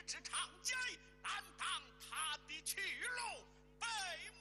之长街，难挡他的去路，北